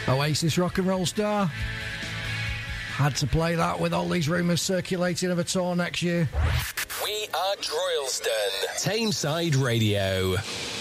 Oasis rock and roll star. Had to play that with all these rumours circulating of a tour next year. We are Droylsden, Tameside Radio.